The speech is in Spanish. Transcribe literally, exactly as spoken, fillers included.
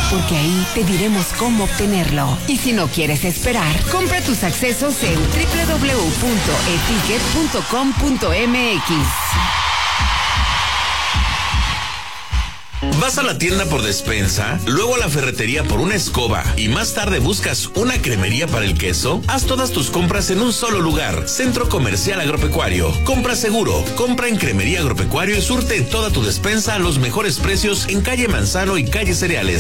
porque ahí te diremos cómo obtenerlo. Y si no quieres esperar, compra tus accesos en doble u doble u doble u punto e ticket punto com punto m x. Vas a la tienda por despensa, luego a la ferretería por una escoba y más tarde buscas una cremería para el queso. Haz todas tus compras en un solo lugar. Centro Comercial Agropecuario. Compra seguro. Compra en Cremería Agropecuario y surte toda tu despensa a los mejores precios en calle Manzano y calle Cereales.